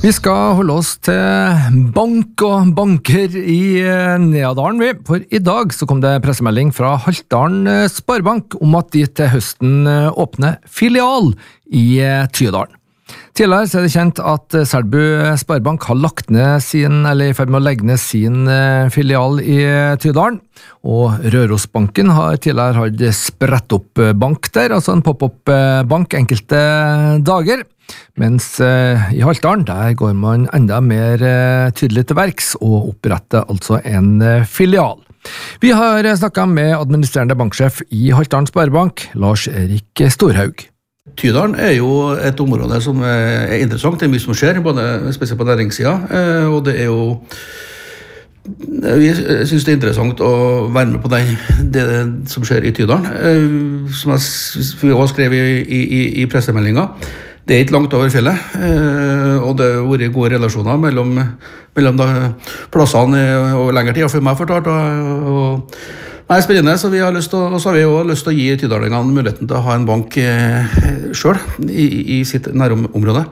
Vi skal holde oss til bank og banker i Neadalen, for i dag så kom det pressemelding fra Haltdalen Sparebank om at de til høsten åpner filial i Tydalen. Tidligere så er det kjent at Selbu Sparebank har lagt ned i ferd med å legge ned sin filial i Tydalen, og Rørosbanken har tidligere hatt spredt opp bank der, altså en pop-up bank enkelte dager. Mens i Haltdalen, der går man enda mer tydelig til verks og oppretter altså en filial. Vi har snakket med administrerende banksjef i Haltdalen Sparebank, Lars-Erik Storhaug. Tydalen er jo et område som er interessant, det er mye som skjer, spesielt på næringssiden, og det er jo vi synes det er interessant å være med på det som skjer i Tydalen. Som vi også skrev i pressemeldingen, det er ikke langt over fjellet, og det har vært gode relasjoner mellom plassene over lengre tid, og for meg fortalt. Det er spennende, så vi har lyst til å gi tydalingene muligheten til å ha en bank selv i sitt nærområde.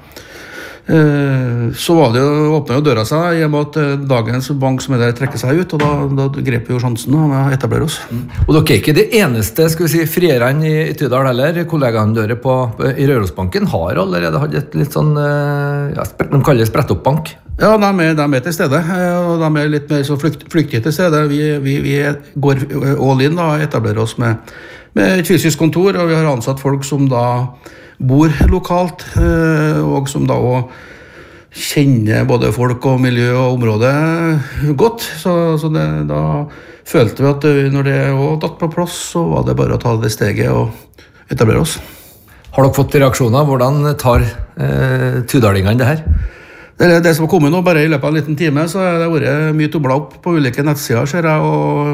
Så var det åpnet jo døra seg i og med at dagens bank som er der trekker seg ut, og da grep vi jo sjansen med å etablere oss. Og dere er ikke det eneste, skal vi si, frierne i Tydal heller. Kollegaene dere i Rørosbanken har allerede hatt et litt sånn, de kaller det spredt opp bank. Ja, de er til stede, og de er litt mer så flyktige til stede. Vi går all in og etablerer oss med et fysisk kontor, og vi har ansatt folk som da bor lokalt, og som da også kjenner både folk og miljø og område godt. Så da følte vi at når det var tatt på plass, så var det bare å ta det steget og etablere oss. Har dere fått reaksjoner? Hvordan tar tydalingene det her? Det som har kommet nå, bare i løpet av en liten time, så har det vært mye tommel opp på ulike nettsider, ser jeg,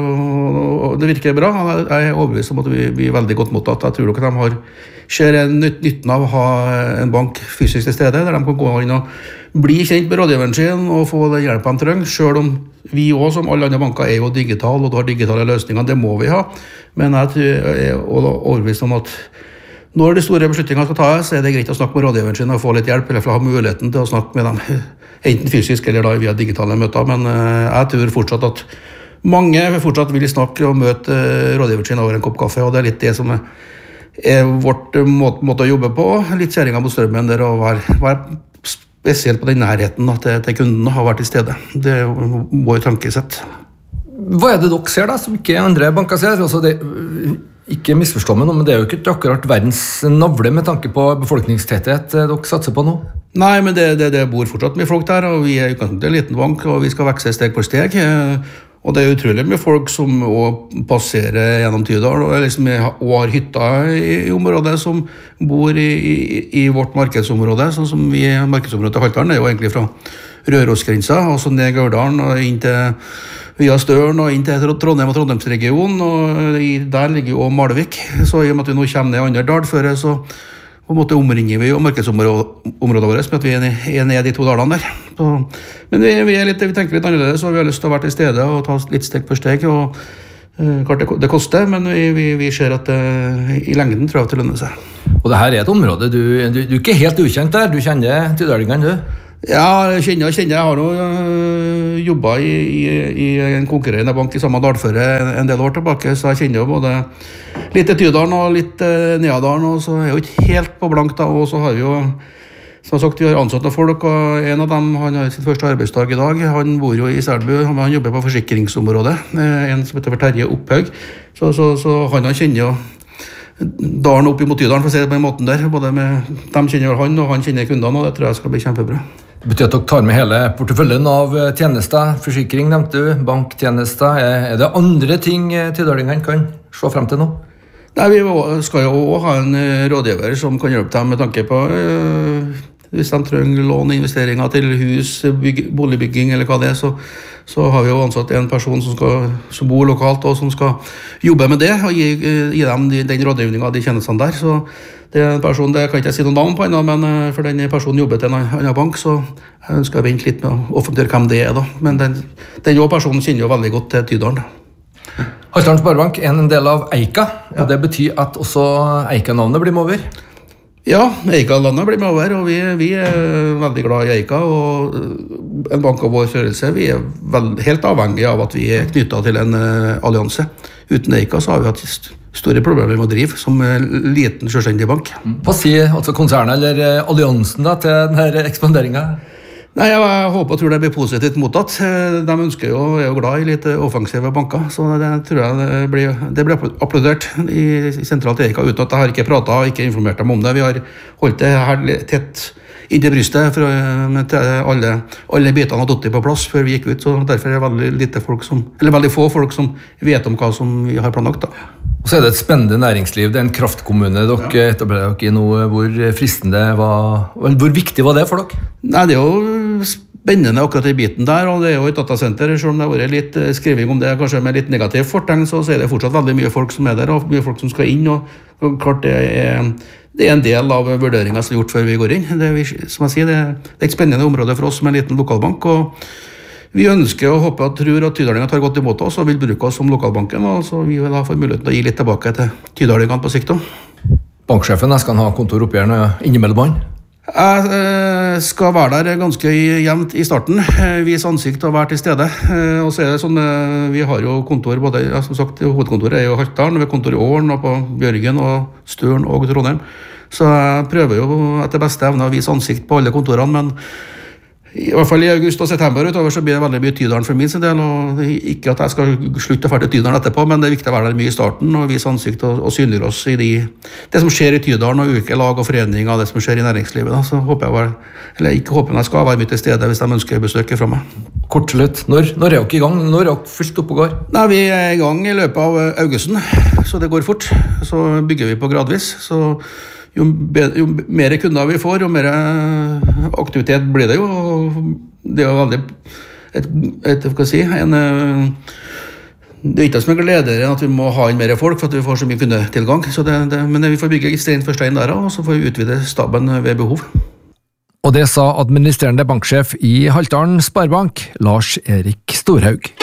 og det virker bra. Jeg er overbevist om at vi blir veldig godt mottatt. Jeg tror dere ser nytten av å ha en bank fysisk til stede, der de kan gå inn og bli kjent med rådgiveren sin og få den hjelpen de trenger, selv om vi også, som alle andre banker, er jo digitale, og du har digitale løsninger, det må vi ha. Men jeg er overbevist om at når de store beslutningene skal tas, så er det greit å snakke med rådgiveren sin og få litt hjelp, eller for å ha muligheten til å snakke med dem, enten fysisk eller da via digitale møter. Men jeg tror fortsatt at mange fortsatt vil snakke og møte rådgiveren sin over en kopp kaffe, og det er litt det som er vårt måte å jobbe på. Litt kjæringen mot strømmen der, å være spesielt på den nærheten til kunden har vært i stedet. Det er vår tankesett. Hva er det dere ser da, som ikke andre banker ser? Altså ikke misforstå meg nå, men det er jo ikke akkurat verdens navle med tanke på befolkningstetthet dere satser på nå. Nei, men det bor fortsatt mye folk der, og vi er en liten bank, og vi skal vokse steg for steg. Og det er utrolig mye folk som også passerer gjennom Tydal, og har hytter i området, som bor i vårt markedsområde, sånn som markedsområdet til Haltdalen er jo egentlig fra Rørosgrensa, og så ned Gørdalen og inn til via Støren og inn til Trondheim og Trondheimsregionen, og der ligger jo Malvik. Så i og med at vi nå kommer ned andre dalføre, så på en måte omringer vi jo markedsområdet vårt med at vi er nede i 2 dalene der. Men vi tenker litt annerledes, og vi har lyst til å være til stede og ta litt steg for steg, og klart det koster, men vi ser at i lengden tror jeg at det lønner seg. Og det her er et område, du er ikke helt ukjent der, du kjenner tydalingene, du? Ja, jeg kjenner. Jeg har jo jobbet i en konkurrerende bank i samme dalføre en del år tilbake, så jeg kjenner jo både litt til Tydalen og litt Neadalen, og så er jeg jo ikke helt på blank da, og så har vi jo, som jeg har sagt, vi har ansatt folk, og en av dem, han har sin første arbeidsdag i dag, han bor jo i Selbu, han jobber på forsikringsområdet, en som heter Terje Opphaug, så han kjenner jo dalen opp imot Tydalen, for å si det på en måten der, de kjenner han, og han kjenner kundene, og det tror jeg skal bli kjempebra. Det betyr at dere tar med hele porteføljen av tjenester, forsikring nevnte du, banktjenester. Er det andre ting tydalingene kan se frem til nå? Nei, vi skal jo også ha en rådgiver som kan hjelpe dem med tanke på hvis de trenger lån, investeringer til hus, boligbygging eller hva det er, så har vi jo ansatt en person som bor lokalt og som skal jobbe med det og gi dem den rådgivningen av de tjenestene der. Så det er en person, det kan ikke jeg si noen navn på ennå, men for den personen jobber til en annen bank, så jeg ønsker å vente litt med å offentliggjøre hvem det er da. Men den personen kjenner jo veldig godt til Tydalen. Haltdalen Sparebank er en del av Eika, og det betyr at også Eika-navnet blir med over? Ja, Eika-landet blir med over, og vi er veldig glad i Eika, og en bank av vår størrelse, vi er helt avhengig av at vi er knyttet til en allianse. Uten Eika så har vi hatt store problemer med å drive som liten selvstendig bank. Hva sier altså konsernet eller alliansen da, til denne ekspanderingen? Nei, jeg håper og tror det blir positivt mottatt. De ønsker jo, er jo glad i litt offensive banker, så det tror jeg det blir applaudert i sentralt Eika, uten at jeg har ikke pratet, ikke informert dem om det. Vi har holdt det her tett inntil brystet, til alle bitene har dottet på plass før vi gikk ut, så derfor er det veldig få folk som vet om hva som vi har planlagt da. Og så er det et spennende næringsliv, det er en kraftkommune dere etablerer dere i noe. Hvor fristende hvor viktig var det for dere? Nei, det er jo spennende akkurat i biten der, og det er jo et datasenter, selv om det har vært litt skriving om det, kanskje med litt negativ fortegn, så er det fortsatt veldig mye folk som er der, og mye folk som skal inn, og klart det er en del av vurderingen som er gjort før vi går inn. Som jeg sier, det er et spennende område for oss som en liten lokalbank, og vi ønsker og håper og tror at tydalingene tar godt imot oss og vil bruke oss som lokalbanken, og så vi vil da få muligheten til å gi litt tilbake til tydalingene på sikt. Banksjefen skal ha kontor oppe her innimellom han? Jeg skal være der ganske jevnt i starten, vise ansikt og være til stede. Og så er det sånn, vi har jo kontor, både, som sagt, hovedkontoret er jo Haltdalen, vi har kontor i Åren og på Bjørgen og Støren og Trondheim. Så jeg prøver jo etter beste evne å vise ansikt på alle kontorene, men i hvert fall i august og september utover så blir det veldig mye Tydalen for min sin del, og ikke at jeg skal slutte å fære til Tydalen etterpå, men det er viktig å være der mye i starten og vise ansikt og synliggjøre oss i det som skjer i Tydalen og ulike lag og foreninger og det som skjer i næringslivet. Da. Så håper jeg jeg skal være mye til stede hvis de ønsker besøk fra meg. Kort til slutt, når er dere i gang? Når er dere fullt opp og går? Nei, vi er i gang i løpet av augusten, så det går fort. Så bygger vi på gradvis, så jo mer kunder vi får, jo mer aktivitet blir det jo. Det er jo veldig det er ikke som en glede at vi må ha inn mer folk for at vi får så mye kundetilgang. Men vi får bygge stein for stein der, og så får vi utvide staben ved behov. Og det sa administrerende banksjef i Haltdalen Sparebank, Lars Erik Storhaug.